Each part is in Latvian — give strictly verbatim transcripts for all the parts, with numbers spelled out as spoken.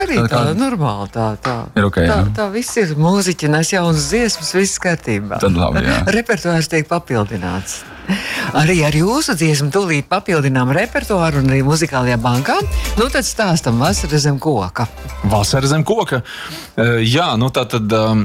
Arī tā, tā normāli, tā, tā. Ir okay, tā, jā. tā viss ir mūziķi, nes jaunas dziesmas, viss kārtībā. Tad labi, jā. Repertuārs tiek papildināts. Arī ar jūsu dziesmu tūlīt papildinām repertuāru un arī muzikālajā bankā. Nu tad stāstam Vasara zem koka. Vasara zem koka. Uh, jā, nu tā tad... Um,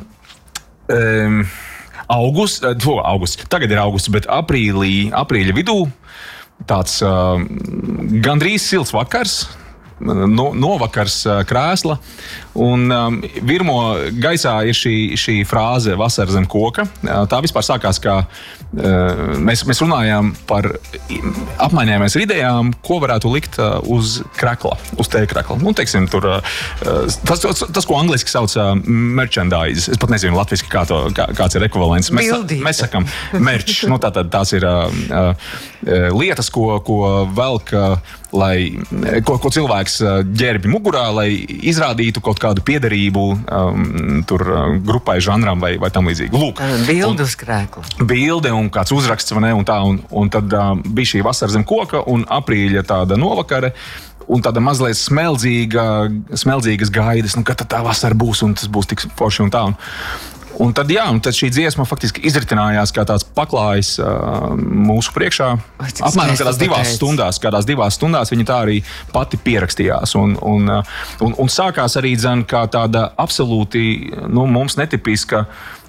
um, augusts, to augusts, tagad ir augusts, bet aprīlī, aprīļa vidū tāds uh, gandrīz silts vakars. No, novakars krēsla, un um, virmo gaisā ir šī, šī frāze Vasara zem koka. Tā vispār sākās, kā uh, mēs, mēs runājām par, apmainījāmies ar idejām, ko varētu likt uh, uz krekla, uz tēkrekla. Nu, teiksim, tur, uh, tas, tas, tas, ko angliski sauc uh, merchandise. Es pat nezinu latviski, kā to, kā, kāds ir ekvivalents. Mēs, mēs sakam merch. Nu, tātad tās ir uh, uh, lietas, ko, ko velk, uh, lai, ko, ko cilvēks ģērbi mugurā, lai izrādītu kaut kādu piederību um, tur grupai, žanram vai, vai tam līdzīgi. Lūk. Bilde uz krēkla. Bilde un kāds uzraksts, vai ne, un tā, un, un tad uh, bija šī Vasara zem koka un aprīļa tāda novakare, un tāda mazliet smeldzīga, smeldzīgas gaidas, nu, kad tā vasara būs, un tas būs tik forši un tā. Un, Un tad, jā, un tad šī dziesma faktiski izritinājās kā tāds paklājs uh, mūsu priekšā. Apmēram kādās divās stundās, kādās divās stundās viņa tā arī pati pierakstījās. Un, un, un, un sākās arī dzen kā tāda absolūti, nu, mums netipiska,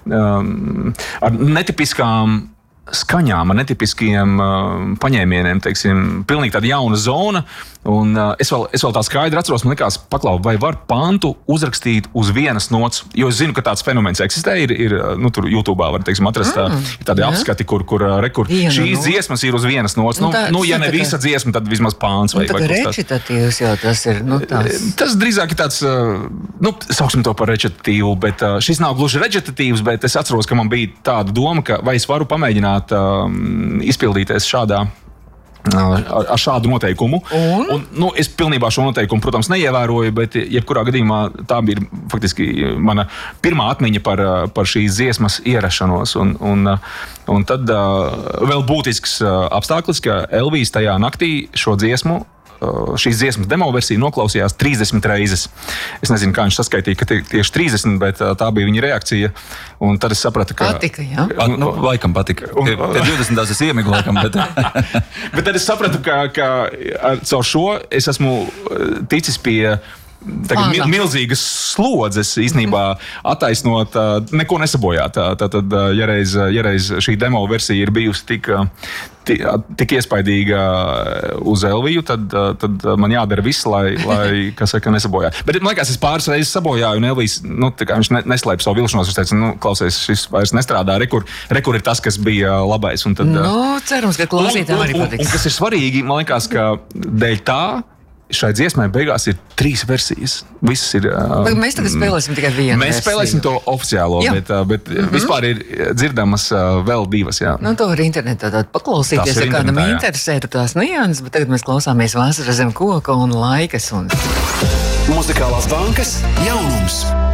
um, ar netipiskām skaņām, ar netipiskiem uh, paņēmieniem, teiksim, pilnīgi tāda jauna zona. Un uh, es, vēl, es vēl tā skaidri atceros, man likās, paklau, vai var pantu uzrakstīt uz vienas nots, jo es zinu, ka tāds fenomens eksistē, ir, ir nu, tur YouTube'ā var, teiksim, atrast mm, tādi jā. apskati, kur, kur, kur šīs no. dziesmas ir uz vienas nots. Nu, nu, tā, nu ja ne visa dziesma, tad vismaz pāns. Vai, nu, vai recitatīvs jau tas ir, nu, tās. Tas drīzāk ir tāds, nu, sauksim to par recitatīvu, bet uh, šis nav gluži recitatīvs, bet es atceros, ka man bija tāda doma, ka vai es varu pamēģināt Um, izpildīties šādā, uh, ar, ar šādu noteikumu. Un? Un, nu, es pilnībā šo noteikumu, protams, neievēroju, bet jebkurā gadījumā tā bija faktiski mana pirmā atmiņa par, par šīs dziesmas ierašanos. Un, un, un tad uh, vēl būtisks uh, apstākļis, ka Elvijs tajā naktī šo dziesmu, šīs dziesmas demo versija noklausījās trīsdesmit reizes. Es nezinu, kā viņš saskaitīja, ka tieši trīsdesmit, bet tā bija viņa reakcija. Un tad es sapratu, ka... Patika, jā? Un, nu, laikam patika. Un, Pie divdesmitās es iemiglu, laikam, bet... bet tad es sapratu, ka, ka ar, caur šo es esmu ticis pie... Tagad mil, milzīgas slodzes īstenībā attaisnot, neko nesabojāt. Tātad, ja reiz, ja reiz šī demo versija ir bijusi tik, tik, tik iespaidīga uz Elviju, tad, tad man jādara viss, lai, lai kas saka, nesabojāt. Bet man liekas, es pāris reizes sabojāju, un Elvijs, nu, tā kā viņš ne, neslēpa savu vilšanos, viņš teica, nu, klausies, šis vairs nestrādā, rekur, rekur ir tas, kas bija labais. Un tad, nu, cerams, ka klausītājiem arī patiks. Un, un, un kas ir svarīgi, man liekas, ka dēļ tā, šai dziesmai beigās ir trīs versijas. Visas ir... Uh, mēs tagad spēlēsim tikai vienu Mēs versiju. spēlēsim to oficiālo, jā. bet, uh, bet mm -hmm. vispār ir dzirdamas uh, vēl divas, jā. Nu, to var internetā tātad paklausīties, ja kādam interesētu tās nianses, bet tagad mēs klausāmies Vasara zem koka un Laikas un... Muzikālās bankas jaunums.